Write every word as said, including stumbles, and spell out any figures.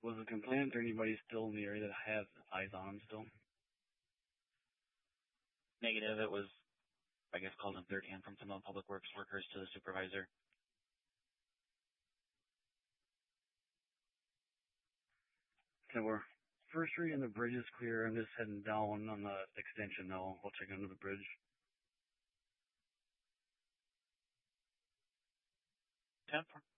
Was the complainant or anybody still in the area that has eyes on him still? Negative. It was, I guess, called in third hand from some of the public works workers to the supervisor. Okay, we're first reading the bridge is clear. I'm just heading down on the extension now. I'll check under the bridge. ten